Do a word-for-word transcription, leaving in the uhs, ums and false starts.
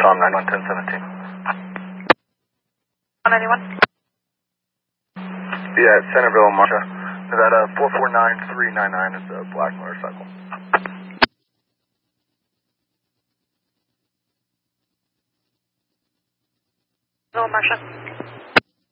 Tom nine one ten seventeen. ninety-one? Yeah, Centerville, Marcia. Nevada four four nine three nine nine is a black motorcycle. Hello, Marcia.